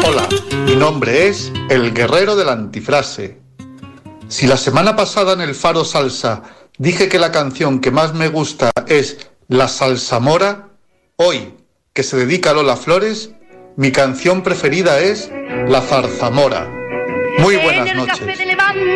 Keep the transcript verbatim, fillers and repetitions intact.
Hola, mi nombre es El Guerrero de la Antifrase. Si la semana pasada en el Faro Salsa dije que la canción que más me gusta es La Salsamora, hoy, que se dedica a Lola Flores, mi canción preferida es La Zarzamora. Muy buenas noches.